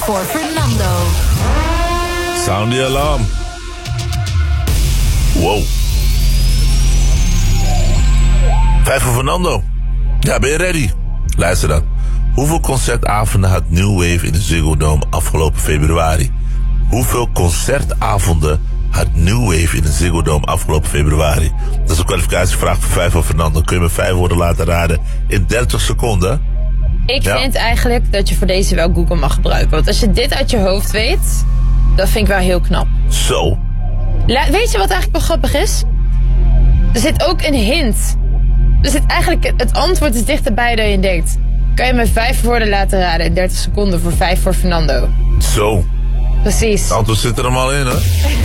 voor Fernando. Sound the alarm. Wow. 5 voor Fernando. Ja, ben je ready? Luister dan. Hoeveel concertavonden had New Wave in de Ziggo Dome afgelopen februari? Hoeveel concertavonden had New Wave in de Ziggo Dome afgelopen februari? Dat is een kwalificatievraag voor 5 voor Fernando. Kun je me 5 woorden laten raden in 30 seconden? Ik vind eigenlijk dat je voor deze wel Google mag gebruiken. Want als je dit uit je hoofd weet, dat vind ik wel heel knap. Zo. Weet je wat eigenlijk wel grappig is? Er zit ook een hint. Er zit eigenlijk, het antwoord is dichterbij dan je denkt. Kan je me 5 woorden laten raden in 30 seconden voor 5 voor Fernando? Zo. Precies. Het antwoord zit er allemaal in, hè?